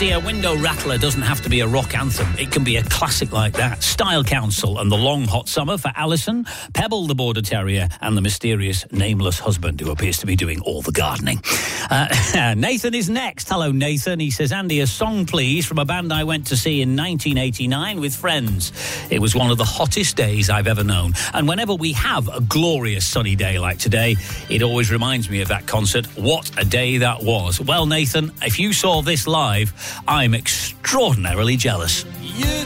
See, a window rattler doesn't have to be a rock anthem. It can be a classic like that. Style Council and The Long Hot Summer for Alison, Pebble the Border Terrier, and the mysterious nameless husband who appears to be doing all the gardening. Nathan is next. Hello, Nathan. He says, Andy, a song, please, from a band I went to see in 1989 with friends. It was one of the hottest days I've ever known. And whenever we have a glorious sunny day like today, it always reminds me of that concert. What a day that was. Well, Nathan, if you saw this live, I'm extraordinarily jealous.